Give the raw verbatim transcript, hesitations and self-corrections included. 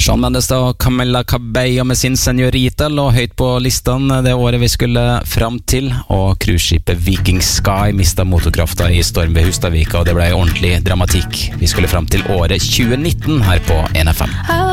Shawn Mendes og Camila Cabello med sin Senorita lå høyt på listen det året vi skulle fram til, og cruiseskipet Viking Sky mistet motorkrafta i storm ved Hustadvika, og det ble ordentlig dramatikk. Vi skulle fram til året tjue nitten her på N F M.